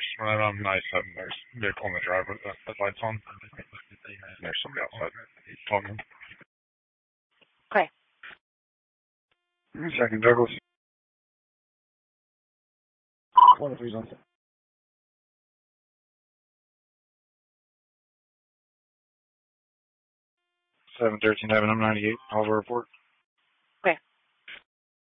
Right on 97, there's a vehicle in the driveway with the lights on. There's somebody outside talking. Okay. Second Douglas. 103's on. 713 Avenue 98, Oliver Report.